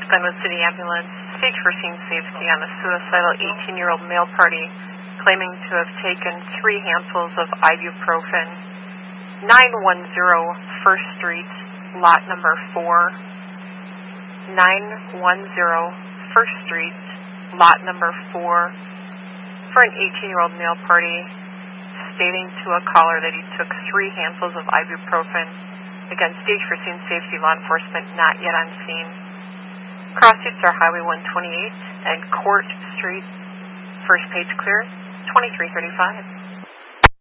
Glenwood City Ambulance, stage for scene safety on a suicidal 18-year-old male party claiming to have taken 3 handfuls of ibuprofen. 910 First Street, lot number 4. 910 First Street, lot number 4, for an 18-year-old male party stating to a caller that he took 3 handfuls of ibuprofen. Again, stage for scene safety, law enforcement not yet on scene. Cross streets are Highway 128 and Court Street. First page clear, 2335.